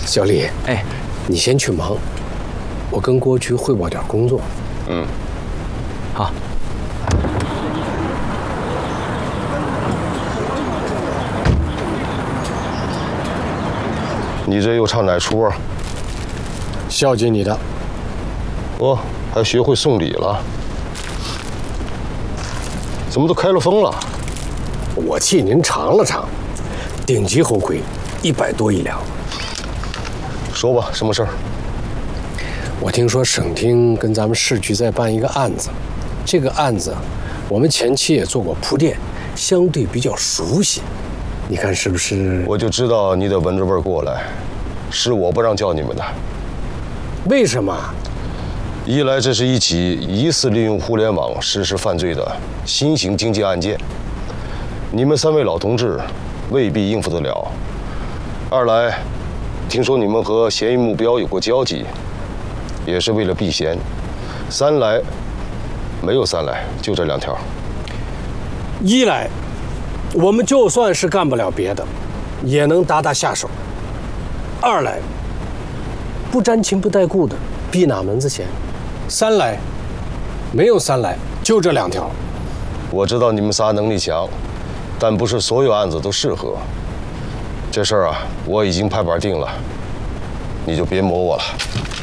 小李， 哎， 你先去忙，我跟郭局汇报点工作。 嗯，好。 你这又唱哪出啊？ 孝敬你的。 哦，还学会送礼了？怎么都开了封了？ 我替您尝了尝，顶级红魁，100多1两。 说吧，什么事儿？ 我听说省厅跟咱们市局在办一个案子，这个案子我们前期也做过铺垫，相对比较熟悉。你看是不是？ 我就知道你得闻着味儿过来，是我不让叫你们的。 为什么？ 一来，这是一起疑似利用互联网实施犯罪的新型经济案件，你们3位老同志未必应付得了；二来，听说你们和嫌疑目标有过交集，也是为了避嫌；三来，没有3来，就这2条。 一来，我们就算是干不了别的，也能打打下手；二来，不沾亲不带故的，避哪门子嫌；三来，没有3来，就这2条。 我知道你们仨能力强，但不是所有案子都适合。这事儿啊，我已经拍板定了，你就别磨我了。